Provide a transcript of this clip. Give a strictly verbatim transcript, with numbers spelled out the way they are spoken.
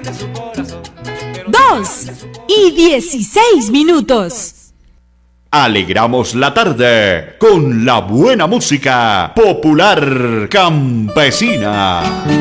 Dos y dieciséis minutos. Alegramos la tarde con la buena música popular campesina.